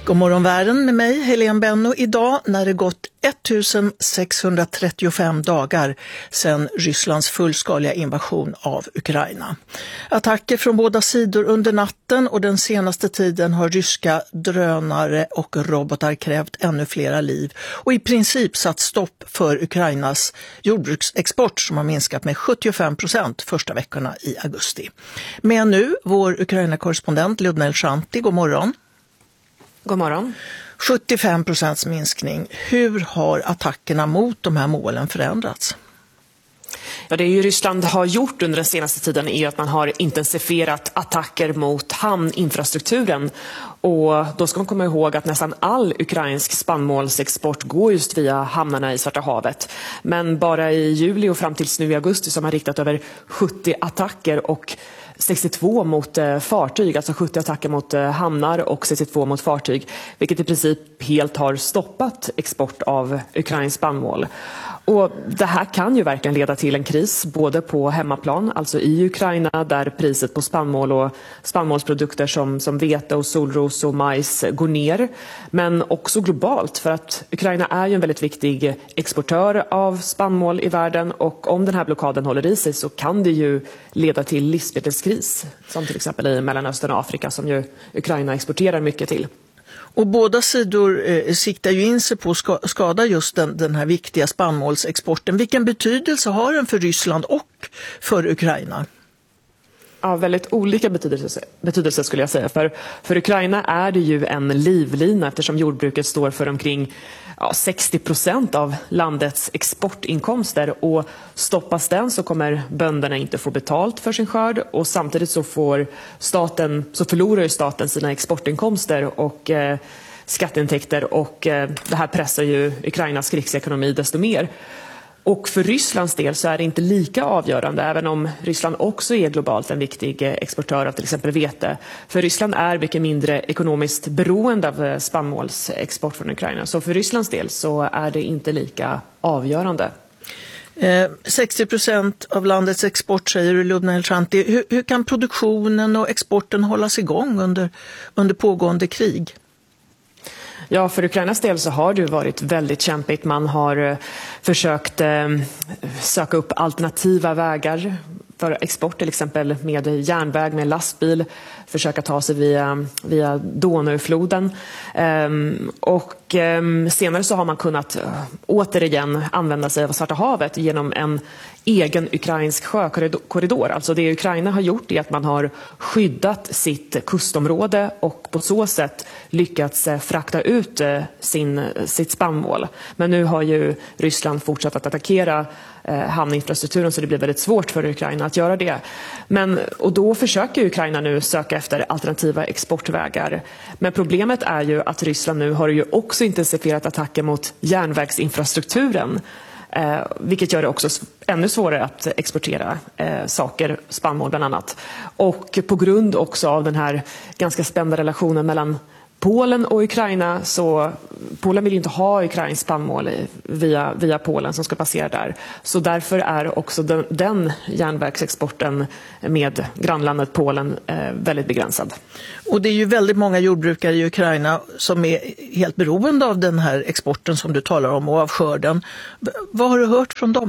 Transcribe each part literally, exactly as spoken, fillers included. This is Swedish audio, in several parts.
God morgon världen med mig, Helene Benno. Idag när det gått sexhundratrettiofem dagar sedan Rysslands fullskaliga invasion av Ukraina. Attacker från båda sidor under natten och den senaste tiden har ryska drönare och robotar krävt ännu flera liv och i princip satt stopp för Ukrainas jordbruksexport som har minskat med sjuttiofem procent första veckorna i augusti. Men nu vår Ukraina-korrespondent Ludmila Shanti, god morgon. God morgon. sjuttiofem procents minskning. Hur har attackerna mot de här målen förändrats? Ja, det ju Ryssland har gjort under den senaste tiden är att man har intensifierat attacker mot hamninfrastrukturen. Och då ska man komma ihåg att nästan all ukrainsk spannmålsexport går just via hamnarna i Svarta havet. Men bara i juli och fram tills nu i augusti så har man riktat över sjuttio attacker och sextiotvå mot eh, fartyg, alltså sjuttio attacker mot eh, hamnar och sextiotvå mot fartyg, vilket i princip helt har stoppat export av ukrainsk spannmål. Och det här kan ju verkligen leda till en kris både på hemmaplan, alltså i Ukraina där priset på spannmål och spannmålsprodukter som, som vete och solros och majs går ner, men också globalt för att Ukraina är ju en väldigt viktig exportör av spannmål i världen och om den här blockaden håller i sig så kan det ju leda till livsmedelskris som till exempel i Mellanöstern och Afrika som ju Ukraina exporterar mycket till. Och båda sidor eh, siktar ju in sig på att ska, skada just den, den här viktiga spannmålsexporten. Vilken betydelse har den för Ryssland och för Ukraina? Ja, väldigt olika betydelse, betydelse skulle jag säga. För, för Ukraina är det ju en livlina eftersom jordbruket står för omkring ja, sextio procent av landets exportinkomster. Och stoppas den så kommer bönderna inte få betalt för sin skörd och samtidigt så, får staten, så förlorar ju staten sina exportinkomster och eh, skatteintäkter och eh, det här pressar ju Ukrainas krigsekonomi desto mer. Och för Rysslands del så är det inte lika avgörande, även om Ryssland också är globalt en viktig exportör av till exempel vete. För Ryssland är mycket mindre ekonomiskt beroende av spannmålsexport från Ukraina. Så för Rysslands del så är det inte lika avgörande. Eh, sextio procent av landets export säger du, Ludmila Shanti. Hur, hur kan produktionen och exporten hållas igång under, under pågående krig? Ja, för Ukrainas del så har det varit väldigt kämpigt. Man har försökt eh, söka upp alternativa vägar för export, till exempel med järnväg, med lastbil, försöka ta sig via, via Donaufloden. Ehm, och ehm, senare så har man kunnat äh, återigen använda sig av Svarta havet genom en egen ukrainsk sjökorridor. Alltså det Ukraina har gjort är att man har skyddat sitt kustområde och på så sätt lyckats äh, frakta ut äh, sin, sitt spannmål. Men nu har ju Ryssland fortsatt att attackera äh, hamninfrastrukturen så det blir väldigt svårt för Ukraina att göra det. Men, och då försöker Ukraina nu söka efter alternativa exportvägar. Men problemet är ju att Ryssland nu har ju också intensifierat attacker mot järnvägsinfrastrukturen. Eh, vilket gör det också ännu svårare att exportera eh, saker, spannmål bland annat. Och på grund också av den här ganska spända relationen mellan Polen och Ukraina så Polen vill inte ha ukrainsk spannmål via, via Polen som ska passera där. Så därför är också den, den järnvägsexporten med grannlandet Polen eh, väldigt begränsad. Och det är ju väldigt många jordbrukare i Ukraina som är helt beroende av den här exporten som du talar om och av skörden. Vad har du hört från dem?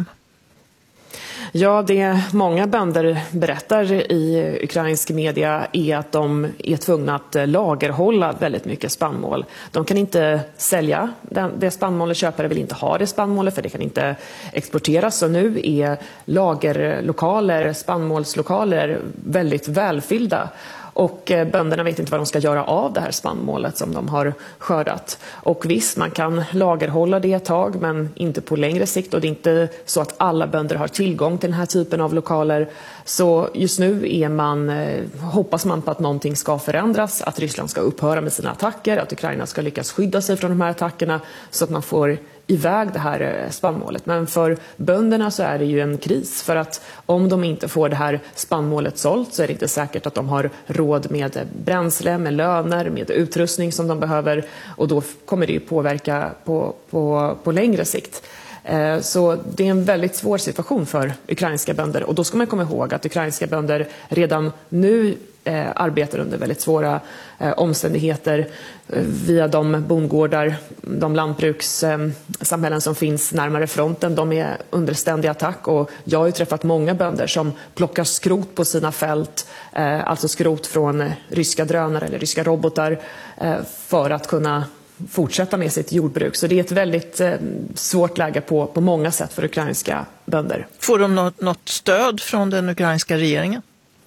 Ja, det många bönder berättar i ukrainsk media är att de är tvungna att lagerhålla väldigt mycket spannmål. De kan inte sälja det spannmålet, köpare vill inte ha det spannmålet för det kan inte exporteras. Så nu är lagerlokaler, spannmålslokaler väldigt välfyllda. Och bönderna vet inte vad de ska göra av det här spannmålet som de har skördat. Och visst, man kan lagerhålla det ett tag men inte på längre sikt. Och det är inte så att alla bönder har tillgång till den här typen av lokaler. Så just nu är man, hoppas man på att någonting ska förändras. Att Ryssland ska upphöra med sina attacker. Att Ukraina ska lyckas skydda sig från de här attackerna. Så att man får iväg det här spannmålet. Men för bönderna så är det ju en kris. För att om de inte får det här spannmålet sålt så är det inte säkert att de har råd med bränsle, med löner, med utrustning som de behöver. Och då kommer det ju påverka på, på, på längre sikt. Så det är en väldigt svår situation för ukrainska bönder. Och då ska man komma ihåg att ukrainska bönder redan nu arbetar under väldigt svåra omständigheter via de bondgårdar, de lantbrukssamhällen som finns närmare fronten. De är under ständig attack, och jag har ju träffat många bönder som plockar skrot på sina fält, alltså skrot från ryska drönare eller ryska robotar, för att kunna fortsätta med sitt jordbruk. Så det är ett väldigt svårt läge på, på många sätt för ukrainska bönder. Får de något, något stöd från den ukrainska regeringen?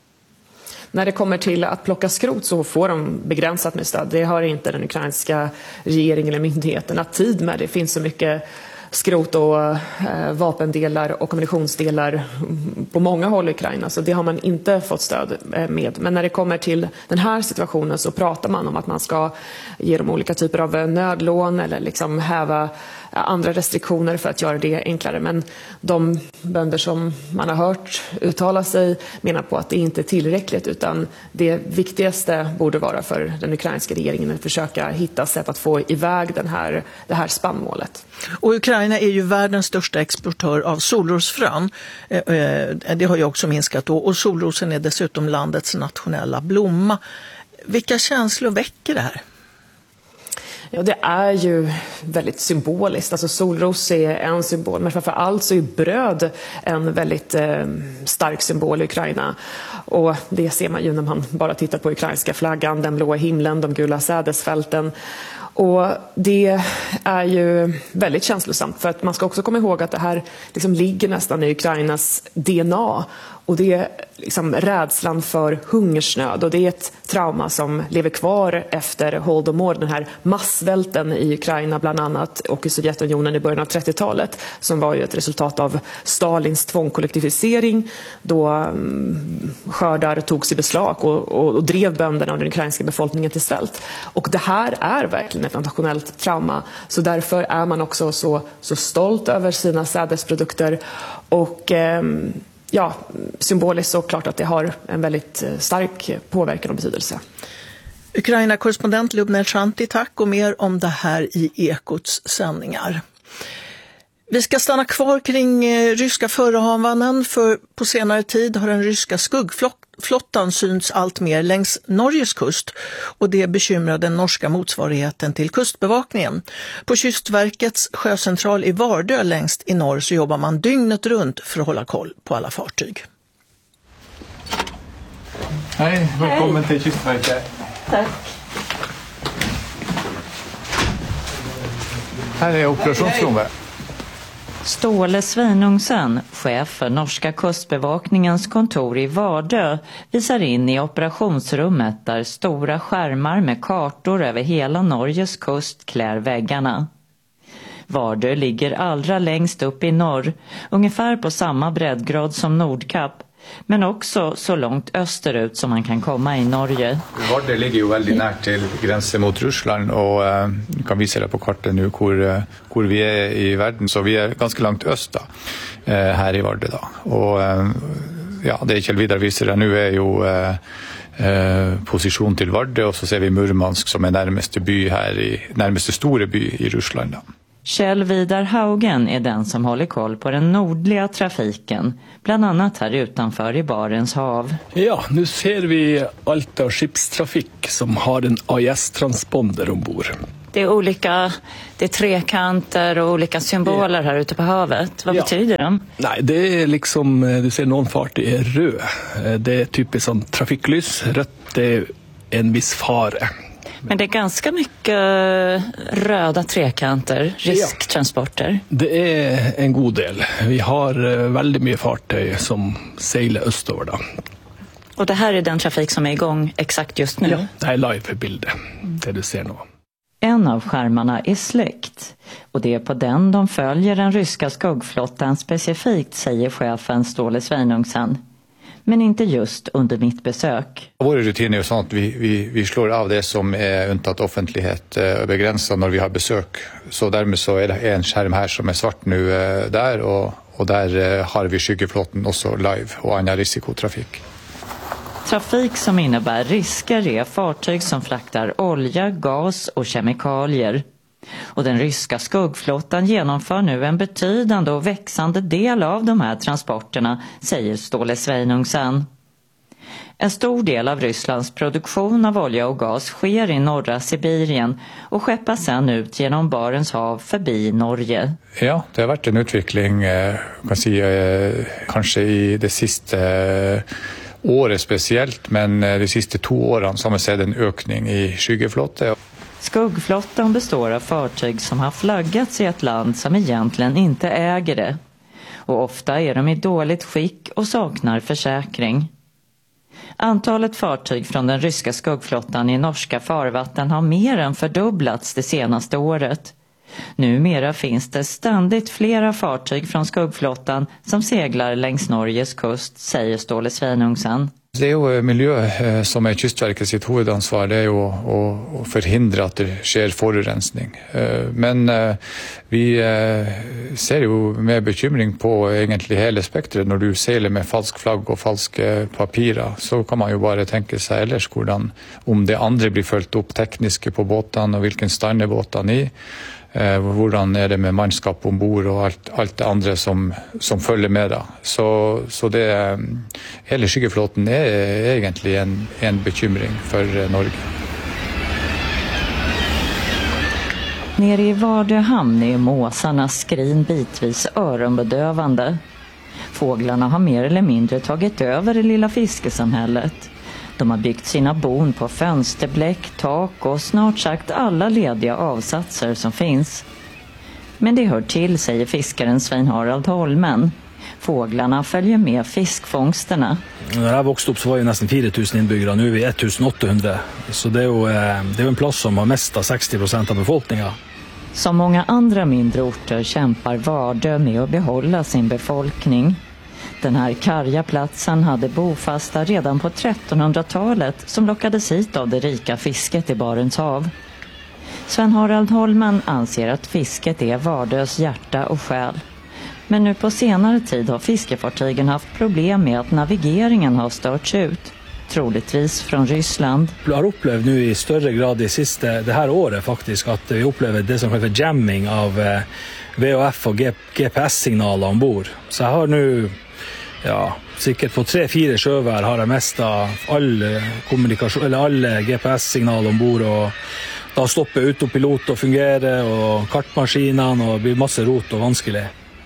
När det kommer till att plocka skrot så får de begränsat med stöd. Det har inte den ukrainska regeringen eller myndigheterna tid med. Det finns så mycket skrot och eh, vapendelar och ammunitionsdelar på många håll i Ukraina, så det har man inte fått stöd med. Men när det kommer till den här situationen så pratar man om att man ska ge dem olika typer av nödlån eller liksom häva andra restriktioner för att göra det enklare. Men de bönder som man har hört uttala sig menar på att det inte är tillräckligt, utan det viktigaste borde vara för den ukrainska regeringen att försöka hitta sätt att få iväg den här, det här spannmålet. Och Ukraina är ju världens största exportör av solrosfrön. Det har ju också minskat då. Och solrosen är dessutom landets nationella blomma. Vilka känslor väcker det här? Ja, det är ju väldigt symboliskt. Alltså solros är en symbol, men framför allt så är bröd en väldigt eh, stark symbol i Ukraina. Och det ser man ju när man bara tittar på ukrainska flaggan, den blåa himlen, de gula sädesfälten. Och det är ju väldigt känslosamt, för att man ska också komma ihåg att det här liksom ligger nästan i Ukrainas D N A. Och det är liksom rädslan för hungersnöd, och det är ett trauma som lever kvar efter Holodomor, den här massvälten i Ukraina bland annat och i Sovjetunionen i början av trettiotalet, som var ju ett resultat av Stalins tvångkollektivisering, då um, skördar togs i beslag och, och, och drev bönderna och den ukrainska befolkningen till svält. Och det här är verkligen ett nationellt trauma, så därför är man också så, så stolt över sina sädesprodukter. Och um, ja, symboliskt så klart att det har en väldigt stark påverkan och betydelse. Ukraina-korrespondent Lubna Shanti, tack, och mer om det här i Ekots sändningar. Vi ska stanna kvar kring ryska förehavanden, för på senare tid har den ryska skuggflottan synts allt mer längs Norges kust, och det bekymrar den norska motsvarigheten till kustbevakningen. På Kystverkets sjöcentral i Vardö längst i norr så jobbar man dygnet runt för att hålla koll på alla fartyg. Hej, välkommen till Kystverket. Tack. Här är operationsrummet. Ståle Svinungsen, chef för norska kustbevakningens kontor i Vardö, visar in i operationsrummet där stora skärmar med kartor över hela Norges kust klär väggarna. Vardö ligger allra längst upp i norr, ungefär på samma breddgrad som Nordkapp, men också så långt österut som man kan komma i Norge. Vardö ligger ju väldigt nära till gränsen mot Ryssland, och eh, vi kan visa det på kartan nu hur, hur vi är i världen. Så vi är ganska långt öst då, eh, här i Vardö då. Och eh, ja, det Kjell Vidar visar det nu är ju eh, eh, position till Vardö, och så ser vi Murmansk som är närmaste by här i närmaste stora by i Ryssland då. Kjell Vidar Haugen är den som håller koll på den nordliga trafiken, bland annat här utanför i Barents hav. Ja, nu ser vi allt av skeppstrafik som har en A I S-transponder ombord. Det är olika, det är trekanter och olika symboler här ute på havet. Vad ja. betyder de? Nej, det är liksom, du ser någon fart är röd. Det är typiskt som trafiklys. Rött är en viss fara. Men det är ganska mycket röda trekanter, risktransporter. Ja, det är en god del. Vi har väldigt mycket fartyg som seglar östover då. Och det här är den trafik som är igång exakt just nu? Ja, det är live-bilder, det du ser nu. En av skärmarna är släckt, och det är på den de följer den ryska skuggflottan specifikt, säger chefen Ståle Svinungsen. Men inte just under mitt besök. Våra rutiner är sånt att vi, vi, vi slår av det som är undantaget offentlighet och begränsat när vi har besök. Så därmed så är det en skärm här som är svart nu där, och, och där har vi skyggeflottan också live och annan risikotrafik. Trafik som innebär risker är fartyg som fraktar olja, gas och kemikalier. Och den ryska skuggflottan genomför nu en betydande och växande del av de här transporterna, säger Ståle Sveinungsen. En stor del av Rysslands produktion av olja och gas sker i norra Sibirien och skeppas sedan ut genom Barents hav förbi Norge. Ja, det har varit en utveckling kan si, kanske i det sista året speciellt, men de sista två åren så har man sett en ökning i skyggeflottan. Skuggflottan består av fartyg som har flaggats i ett land som egentligen inte äger det. Och ofta är de i dåligt skick och saknar försäkring. Antalet fartyg från den ryska skuggflottan i norska farvatten har mer än fördubblats det senaste året. Numera finns det ständigt flera fartyg från skuggflottan som seglar längs Norges kust, säger Ståle Sveinungsen. Det är ju miljö som är Kystverket sitt huvudansvar, det är ju att förhindra att det sker forurensning. Men vi ser ju med bekymring på egentligen hela spektret. När du seglar med falsk flagg och falska papirer så kan man ju bara tänka sig ellers hvordan, om det andra blir följt upp tekniska på båten och vilken stand är båten i. Eh, hvordan är det med manskap ombord och allt, allt det andra som, som följer med det. Så, så det, hela skyggeflåten är, är egentligen en, en bekymring för Norge. Nere i Vardö hamn är måsarnas skrin bitvis öronbedövande. Fåglarna har mer eller mindre tagit över det lilla fiskesamhället. De har byggt sina bon på fönsterbläck, tak och snart sagt alla lediga avsatser som finns. Men det hör till, säger fiskaren Svein Harald Holmen. Fåglarna följer med fiskfångsterna. När jag växte upp så var det nästan fyra tusen inbyggare, nu är vi ettusen åttahundra. Så det är ju, det är en plats som har mest av sextio procent av befolkningen. Som många andra mindre orter kämpar Vardö med att behålla sin befolkning. Den här karga platsen hade bofasta redan på trettonhundratalet som lockades hit av det rika fisket i Barents hav. Sven Harald Holmen anser att fisket är Vardös hjärta och själ. Men nu på senare tid har fiskefartygen haft problem med att navigeringen har störts ut. Troligtvis från Ryssland. Vi har upplevt nu i större grad det sista, det här året faktiskt, att vi upplever det som kallas jamming av eh, V H F och G P S-signaler ombord. Så jag har nu, ja, sikkert på tre fyra sjövær har jag mest av all kommunikation, eller alla G P S-signaler ombord, och då stoppar autopilot och fungerar och kartmaskinen och det blir massor rot och vanskelig.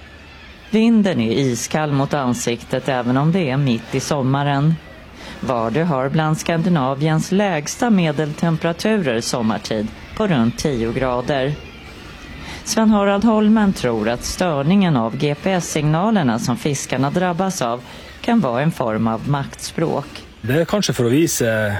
Vinden är iskall mot ansiktet även om det är mitt i sommaren. Vardö har bland Skandinaviens lägsta medeltemperaturer sommartid på runt tio grader. Sven Harald Holmen tror att störningen av G P S-signalerna som fiskarna drabbas av kan vara en form av maktspråk. Det är kanske för att visa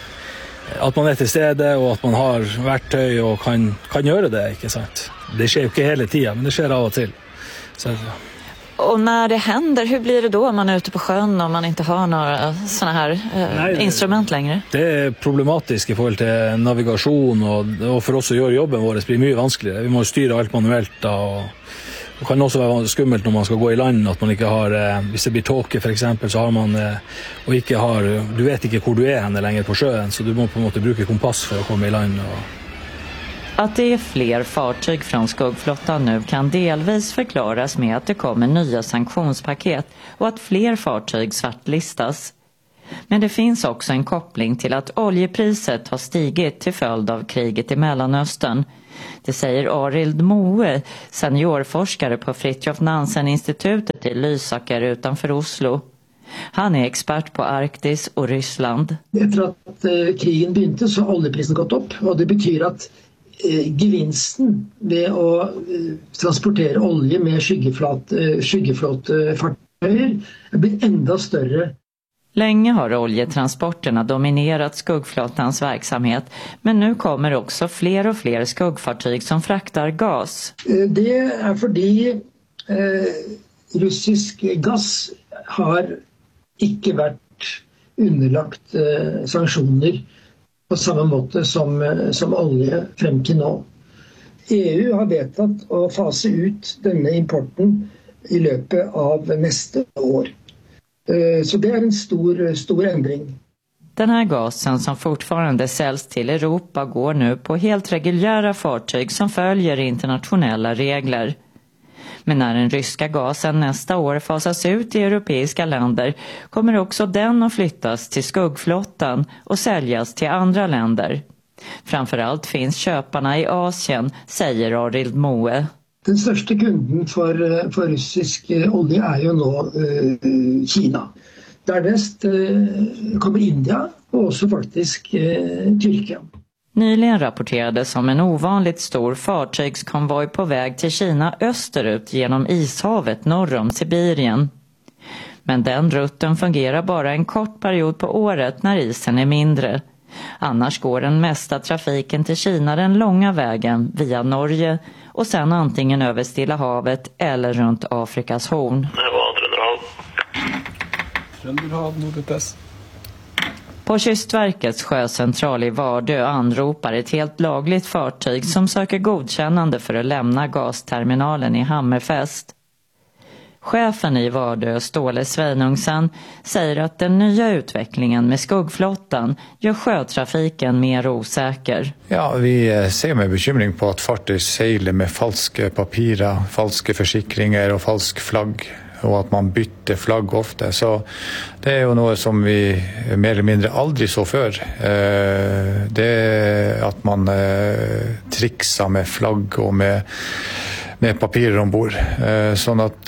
att man är till stede och att man har verktyg och kan, kan göra det, inte sant? Det sker ju inte hela tiden, men det sker av och till. Så. Och när det händer, hur blir det då om man är ute på sjön och man inte har några såna här eh, Nej, instrument längre? Det är problematiskt i förhållande till navigation och, och för oss att göra jobben våra blir mycket vanskligare. Vi måste styra allt manuellt och det kan också vara skummelt när man ska gå i land att man inte har, eh, hvis det blir tåke för exempel så har man eh, och inte har, du vet inte var du är henne längre på sjön så du måste på något bruka kompass för att komma i land. Och... Att det är fler fartyg från skuggflottan nu kan delvis förklaras med att det kommer nya sanktionspaket och att fler fartyg svartlistas. Men det finns också en koppling till att oljepriset har stigit till följd av kriget i Mellanöstern. Det säger Arild Moe, seniorforskare på Fridtjof Nansen-institutet i Lysaker utanför Oslo. Han är expert på Arktis och Ryssland. Efter att eh, krigen började så har oljeprisen gått upp och det betyder att eh, gevinsten med att eh, transportera olja med skyggeflott, eh, skyggeflottfartyg blir ända större. Länge har oljetransporterna dominerat skuggflottans verksamhet, men nu kommer också fler och fler skuggfartyg som fraktar gas. Det är för att eh, russisk gas har inte varit underlagt eh, sanktioner på samma måte som, som olja fram till nu. E U har vetat att fasa ut denna importen i löpet av nästa år. Så det är en stor, stor ändring. Den här gasen som fortfarande säljs till Europa går nu på helt reguljära fartyg som följer internationella regler. Men när den ryska gasen nästa år fasas ut i europeiska länder kommer också den att flyttas till skuggflottan och säljas till andra länder. Framförallt finns köparna i Asien, säger Arild Moe. Den största kunden för, för rysk olja är ju nu eh, Kina. Därnäst eh, kommer Indien och också faktiskt eh, Turkiet. Nyligen rapporterades om en ovanligt stor fartygskonvoj på väg till Kina österut genom ishavet norr om Sibirien. Men den rutten fungerar bara en kort period på året när isen är mindre. Annars går den mesta trafiken till Kina den långa vägen via Norge och sen antingen över Stilla havet eller runt Afrikas horn. Det var Trönderhav. Trönderhav, Nordväst. På Kystverkets sjöcentral i Vardö anropar ett helt lagligt fartyg som söker godkännande för att lämna gasterminalen i Hammerfest. Chefen i Vardö, Ståle Sveinungsen, säger att den nya utvecklingen med skuggflottan gör sjötrafiken mer osäker. Ja, vi ser med bekymring på att fartyg seglar med falska papirer, falska försäkringar och falsk flagg. Och att man bytte flagg ofta. Så det är ju något som vi mer eller mindre aldrig så för. Det är att man trixar med flagg och med, med papirer ombord. Så att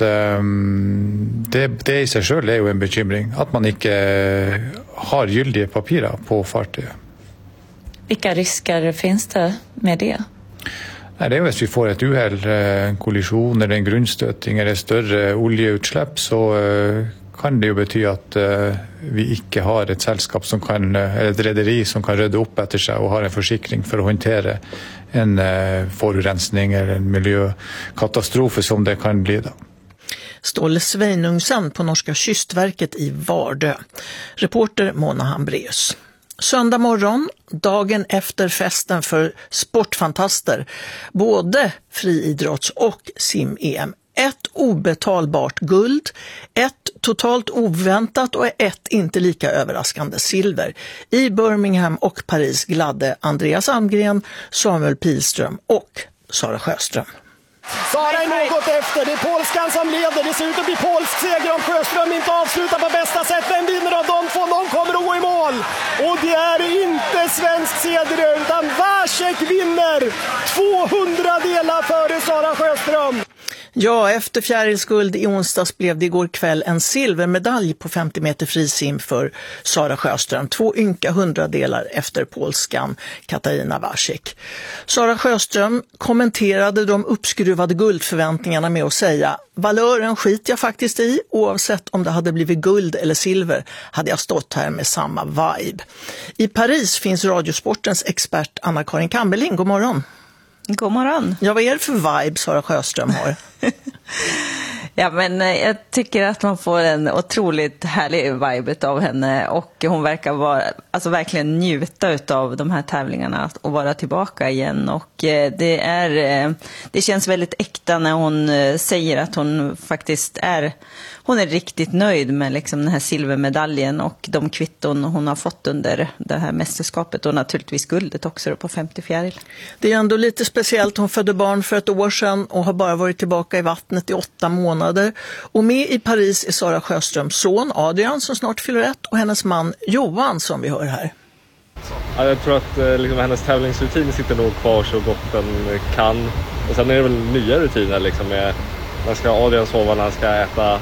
det, det i sig själv är ju en bekymring. Att man inte har giltiga papirer på fartyget. Vilka risker finns det med det? Nej, det är hvis vi får ett uheld, en kollision eller en grundstötning eller större oljeutsläpp så kan det ju betyda att vi inte har ett sällskap som kan, eller ett rederi som kan rydda upp efter sig och har en försäkring för att hantera en förorensning eller en miljökatastrof som det kan bli då. Ståle Sveinungsen på Norska Kystverket i Vardö. Reporter Mona Hambreus. Söndag morgon, dagen efter festen för sportfantaster, både friidrotts- och sim-E M. Ett obetalbart guld, ett totalt oväntat och ett inte lika överraskande silver. I Birmingham och Paris gladde Andreas Almgren, Samuel Pilström och Sara Sjöström. Sara är något efter, det är polskan som leder, det ser ut att bli polsk seger om Sjöström inte avslutar på bästa sätt. Vem vinner av de två? De kommer att gå i mål. Och det är inte svensk seger utan Vácek vinner tvåhundra delar före Sara Sjöström. Ja, efter fjärilsguld i onsdags blev det igår kväll en silvermedalj på femtio meter frisim för Sara Sjöström. Två ynka hundradelar efter polskan Katarina Vácek. Sara Sjöström kommenterade de uppskruvade guldförväntningarna med att säga: valören skiter jag faktiskt i, oavsett om det hade blivit guld eller silver hade jag stått här med samma vibe. I Paris finns Radiosportens expert Anna-Karin Kamberling. God morgon. God morgon. Ja, vad är det för vibe Sara Sjöström har? Ja, men jag tycker att man får en otroligt härlig vibe av henne och hon verkar vara, alltså verkligen njuta av de här tävlingarna och vara tillbaka igen. Och det är, det känns väldigt äkta när hon säger att hon faktiskt är, hon är riktigt nöjd med liksom den här silvermedaljen och de kvitton hon har fått under det här mästerskapet och naturligtvis guldet också på femtio fjäril. Det är ändå lite speciellt. Hon födde barn för ett år sedan och har bara varit tillbaka i vattnet i åtta månader. Och med i Paris är Sara Sjöströms son Adrian som snart fyller ett och hennes man Johan som vi hör här. Ja, jag tror att liksom, hennes tävlingsrutin sitter nog kvar så gott den kan. Och sen är det väl nya rutiner liksom med när ska Adrian sova, när han ska äta